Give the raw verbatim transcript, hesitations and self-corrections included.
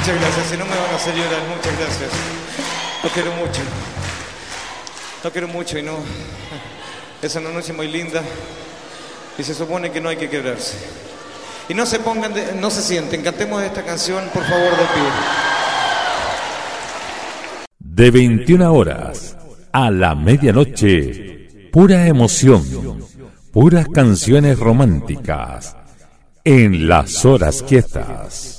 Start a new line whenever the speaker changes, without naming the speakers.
Muchas gracias, si no me van a hacer llorar, muchas gracias. Los quiero mucho. Los quiero mucho y no... Es una noche muy linda y se supone que no hay que quebrarse. Y no se pongan, de, no se sienten, cantemos esta canción, por favor, de pie.
De veintiuna horas a la medianoche, pura emoción, puras canciones románticas en Las Horas Quietas.